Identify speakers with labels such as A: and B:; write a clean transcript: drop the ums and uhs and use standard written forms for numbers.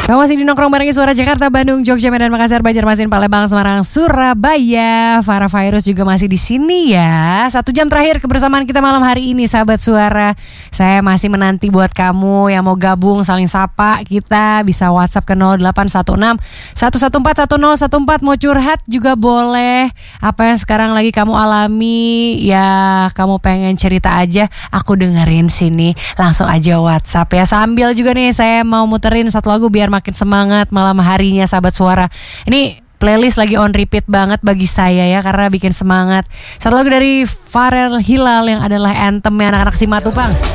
A: Kamu masih di nongkrong barengin Suara Jakarta, Bandung, Jogja, Medan, Makassar, Banjarmasin, Palembang, Semarang, Surabaya. Farah Virus juga masih di sini ya. 1 jam terakhir kebersamaan kita malam hari ini, sahabat Suara. Saya masih menanti buat kamu yang mau gabung, saling sapa. Kita bisa WhatsApp ke 0816 114 1014. Mau curhat juga boleh. Apa yang sekarang lagi kamu alami, ya kamu pengen cerita aja, aku dengerin sini. Langsung aja WhatsApp ya. Sambil juga nih saya mau muterin satu lagu biar makin semangat malam harinya, sahabat Suara. Ini playlist lagi on repeat banget bagi saya ya, karena bikin semangat. Satu lagu dari Farel Hilal yang adalah anthem anak-anak Simatupang.